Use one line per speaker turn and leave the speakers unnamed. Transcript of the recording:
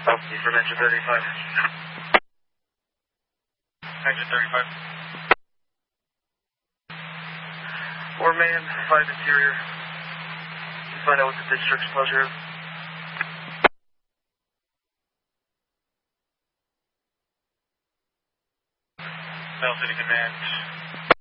Okay, from engine 35. Engine 35. 4 man, 5 interior. Can you find out what the district's pleasure is? Bell City Command.